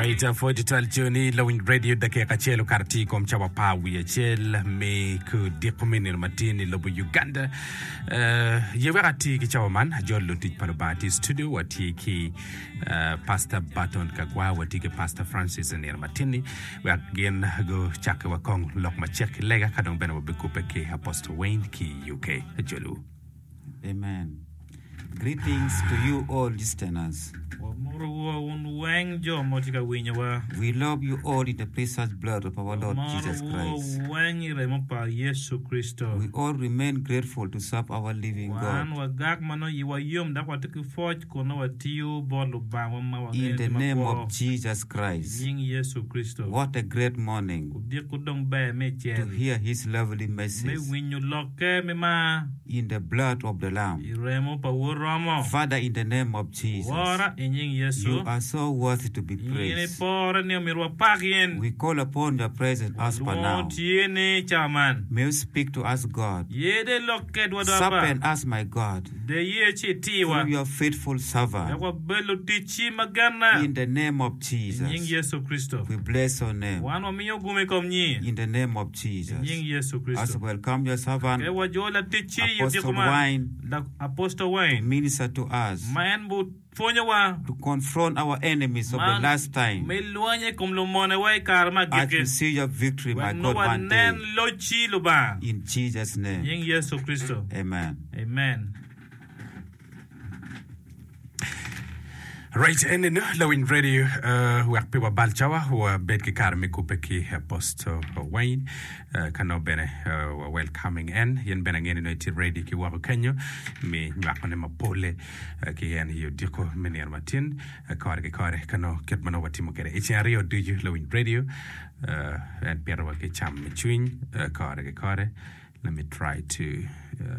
Right, for the journey, Lowing Radio, the Kachelo Karti, com Chawapa, we a chill, me could decomin in Martini, Lobo Uganda. Yeverati Kichawaman, John Lutit Parabati studio, what tiki Pastor Baton Kagwa, what tiki Pastor Francis and Martini. We again go Chakawa Kong, Lock my check, Lega, Kadon Beno Bikupeke, Apostle Wayne, Ki UK, Jolu. Amen. Greetings to you all listeners. We love you all in the precious blood of our Lord Jesus Christ. We all remain grateful to serve our living God. In the name of Jesus Christ. What a great morning to hear his lovely message. In the blood of the Lamb. Father, in the name of Jesus, you are so worthy to be praised. We call upon your presence as per now. May you speak to us, God. Sharpen us, my God, through your faithful servant. In the name of Jesus, we bless your name. In the name of Jesus, as welcome your servant, Apostle Wayne, minister to us, to confront our enemies of the last time, as we see your victory, my God, one day. In Jesus' name. Amen. Amen. Right, and in Lowing Radio, where people Balchawa, who are Betki Karmi Kupeki, Apostle Wayne, Kano Bene, welcoming in, Yen Benangin United Radio, Kiwaru Kenya, me, Yakonema Pole, Kian, you Diko, Minier Martin, Kore, Kano, Ketmano, Timokere, Rio, do you Lowing Radio, and Pierre Cham Mitwin, Kore. Let me try to